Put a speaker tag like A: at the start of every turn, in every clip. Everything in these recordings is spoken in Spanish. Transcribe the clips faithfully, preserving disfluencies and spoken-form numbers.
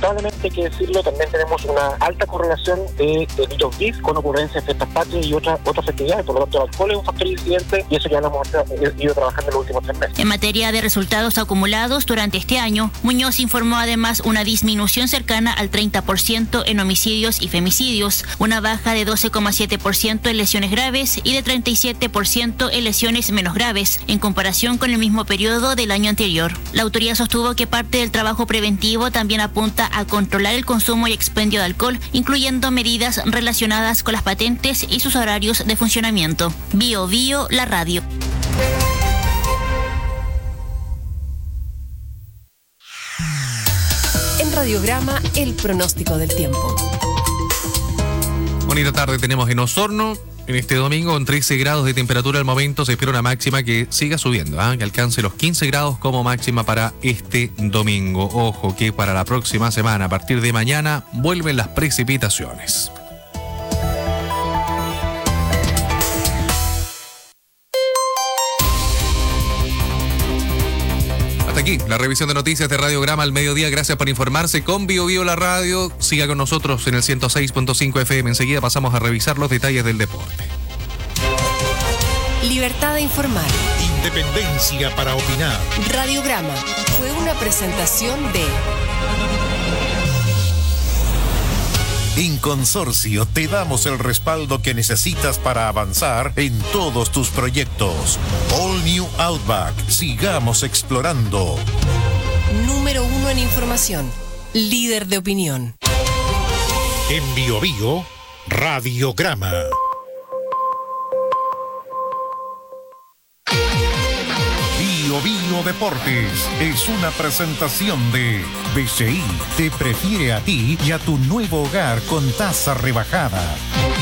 A: lamentablemente hay que decirlo, también tenemos una alta correlación de delitos B I S con ocurrencias de fiestas patrias y otras otras festividades. Por lo tanto, el alcohol es un factor incidente y eso ya lo hemos ido trabajando en los últimos tres meses.
B: En materia de resultados acumulados durante este año, Muñoz informó además una disminución cercana al treinta por ciento en homicidios y femicidios, una baja de doce coma siete por ciento en lesiones graves y de treinta y siete por ciento en lesiones menos graves, en comparación con el mismo periodo del año anterior. La autoridad sostuvo que parte del trabajo preventivo también apunta a controlar el consumo y expendio de alcohol, incluyendo medidas relacionadas con las patentes y sus horarios de funcionamiento. Bio Bio, la radio.
C: En Radiograma, el pronóstico del tiempo.
D: Bonita tarde tenemos en Osorno. En este domingo, con trece grados de temperatura al momento, se espera una máxima que siga subiendo, ¿eh? que alcance los quince grados como máxima para este domingo. Ojo que para la próxima semana, a partir de mañana, vuelven las precipitaciones. Hasta aquí la revisión de noticias de Radiograma al mediodía. Gracias por informarse con Bio Bio la radio. Siga con nosotros en el ciento seis punto cinco F M. Enseguida pasamos a revisar los detalles del deporte.
C: Libertad de informar.
E: Independencia para opinar.
C: Radiograma fue una presentación de...
E: En Consorcio te damos el respaldo que necesitas para avanzar en todos tus proyectos. All New Outback. Sigamos explorando.
C: Número uno en información. Líder de opinión.
E: En Bio Bio, Radiograma. Bio Bio Deportes es una presentación de B C I. Te prefiere a ti y a tu nuevo hogar con tasa rebajada.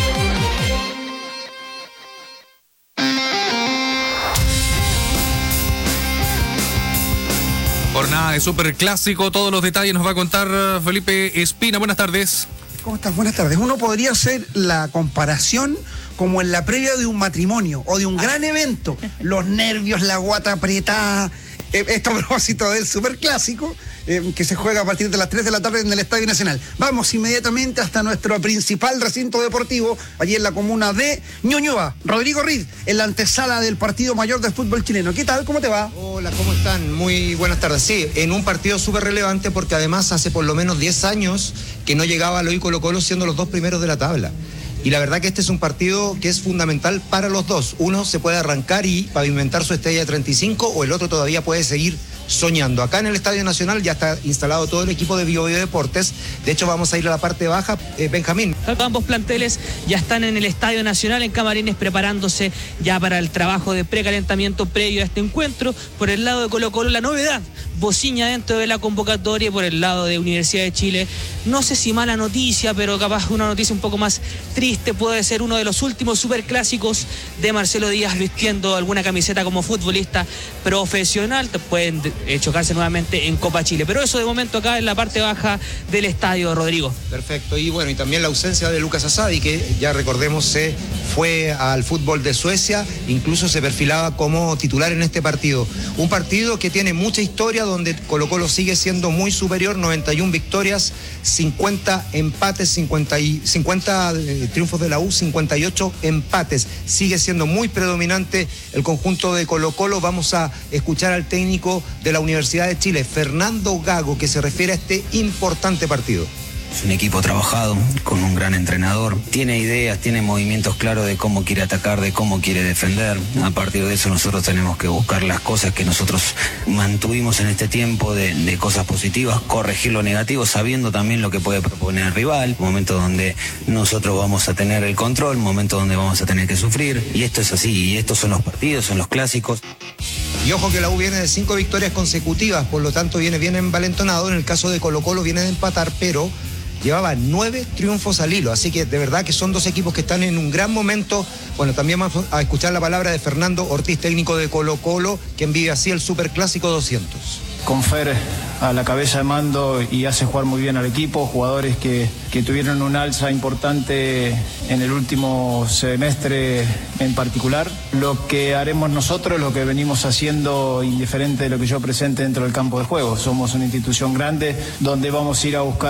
D: Jornada de Superclásico, todos los detalles nos va a contar Felipe Espina. Buenas tardes.
F: ¿Cómo estás? Buenas tardes. Uno podría hacer la comparación como en la previa de un matrimonio o de un gran evento. Los nervios, la guata apretada. Eh, esto a propósito del Superclásico, eh, que se juega a partir de las tres de la tarde en el Estadio Nacional. Vamos inmediatamente hasta nuestro principal recinto deportivo, allí en la comuna de Ñuñoa. Rodrigo Riz, en la antesala del partido mayor del fútbol chileno. ¿Qué tal? ¿Cómo te va?
G: Hola, ¿cómo están? Muy buenas tardes. Sí, en un partido súper relevante porque además hace por lo menos diez años que no llegaba al hoy Colo-Colo siendo los dos primeros de la tabla. Y la verdad que este es un partido que es fundamental para los dos. Uno se puede arrancar y pavimentar su estrella de treinta y cinco, o el otro todavía puede seguir soñando. Acá en el Estadio Nacional ya está instalado todo el equipo de Bio Bio Deportes. De hecho, vamos a ir a la parte baja. Eh, Benjamín.
H: Ambos planteles ya están en el Estadio Nacional, en camarines, preparándose ya para el trabajo de precalentamiento previo a este encuentro. Por el lado de Colo-Colo, la novedad, Bociña dentro de la convocatoria. Por el lado de Universidad de Chile, no sé si mala noticia, pero capaz una noticia un poco más triste. Puede ser uno de los últimos superclásicos de Marcelo Díaz vistiendo alguna camiseta como futbolista profesional. Pueden eh, chocarse nuevamente en Copa Chile, pero eso de momento acá en la parte baja del estadio, Rodrigo.
G: Perfecto, y bueno, y también la ausencia de Lucas Asadi, que ya recordemos se fue al fútbol de Suecia, incluso se perfilaba como titular en este partido. Un partido que tiene mucha historia, donde Colo-Colo sigue siendo muy superior, noventa y una victorias, cincuenta empates, cincuenta, y, cincuenta eh, triunfos de la U, cincuenta y ocho empates. Sigue siendo muy predominante el conjunto de Colo-Colo. Vamos a escuchar al técnico de la Universidad de Chile, Fernando Gago, que se refiere a este importante partido.
I: Es un equipo trabajado, con un gran entrenador. Tiene ideas, tiene movimientos claros de cómo quiere atacar, de cómo quiere defender. A partir de eso nosotros tenemos que buscar las cosas que nosotros mantuvimos en este tiempo, de, de cosas positivas, corregir lo negativo, sabiendo también lo que puede proponer el rival. Momento donde nosotros vamos a tener el control, momento donde vamos a tener que sufrir. Y esto es así, y estos son los partidos, son los clásicos.
G: Y ojo que la U viene de cinco victorias consecutivas, por lo tanto viene bien envalentonado. En el caso de Colo-Colo viene de empatar, pero llevaba nueve triunfos al hilo, así que de verdad que son dos equipos que están en un gran momento. Bueno, también vamos a escuchar la palabra de Fernando Ortiz, técnico de Colo-Colo, quien vive así el Superclásico doscientos.
J: Con Fer a la cabeza de mando y hace jugar muy bien al equipo, jugadores que, que tuvieron un alza importante en el último semestre en particular. Lo que haremos nosotros, lo que venimos haciendo, indiferente de lo que yo presente dentro del campo de juego. Somos una institución grande donde vamos a ir a buscar